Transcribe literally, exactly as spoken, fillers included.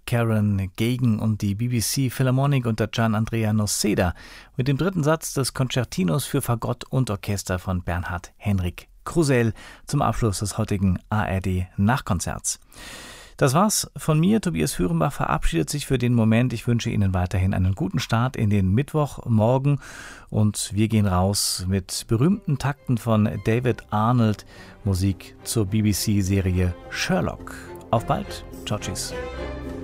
Karen Gegen und die B B C Philharmonic unter Gian Andrea Noseda mit dem dritten Satz des Concertinos für Fagott und Orchester von Bernhard Henrik Krusell zum Abschluss des heutigen A R D-Nachkonzerts. Das war's von mir. Tobias Führenbach verabschiedet sich für den Moment. Ich wünsche Ihnen weiterhin einen guten Start in den Mittwochmorgen und wir gehen raus mit berühmten Takten von David Arnold, Musik zur B B C-Serie Sherlock. Auf bald. Ciao, tschüss.